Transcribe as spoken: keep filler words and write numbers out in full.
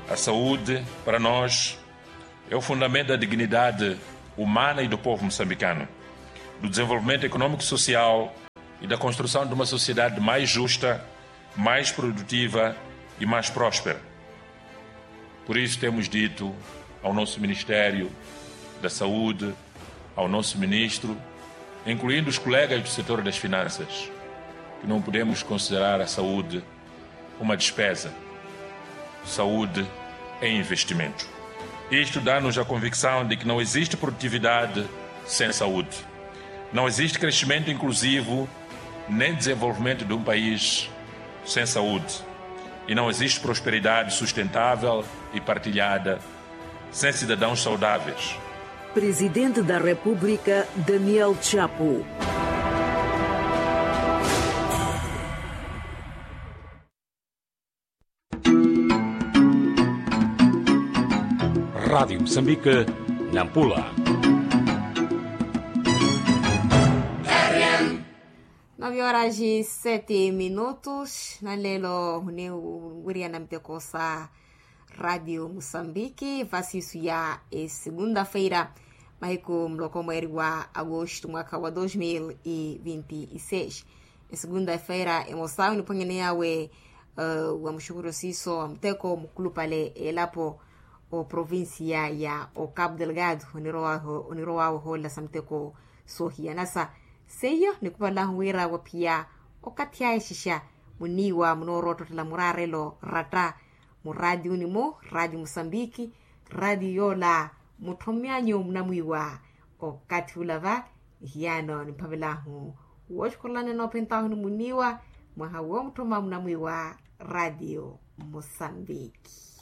A saúde, para nós, é o fundamento da dignidade humana e do povo moçambicano, do desenvolvimento econômico e social e da construção de uma sociedade mais justa, mais produtiva e mais próspera. Por isso temos dito ao nosso Ministério da Saúde, ao nosso Ministro, incluindo os colegas do setor das finanças, que não podemos considerar a saúde uma despesa. Saúde é investimento. Isto dá-nos a convicção de que não existe produtividade sem saúde. Não existe crescimento inclusivo nem desenvolvimento de um país sem saúde. E não existe prosperidade sustentável e partilhada sem cidadãos saudáveis. Presidente da República, Daniel Chapo. Rádio Moçambique, Nampula. nove horas e sete minutos. Na lelo, o Guiriana Mtecosa, Rádio Moçambique. Vaciço ya é segunda-feira, Mahiko Mlokomeri wa agosto, mwaka wa dois mil e vinte e seis. É segunda-feira, emoção no Panganeawe, o Amshukuro Siso, Mteko Mukulupale, Elapo. O província ya o Cabo Delgado uniroa o hola samteko sohia nasa seyo ni kupala huira wa pia o katia shisha muniwa munoroto la murarelo rata mu radio ni mo radio Mosambiki radio la mutomyanyo mnamwiwa o katulava hiano ni pabelahu woshkolane no pentahu muniwa mahawo mutoma mnamwiwa radio Mosambiki.